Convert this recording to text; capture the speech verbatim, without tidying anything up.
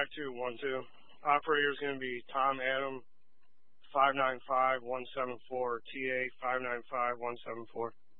five two one two. Operator is going to be Tom Adam, five nine five one seven four, T A five nine five one seven four.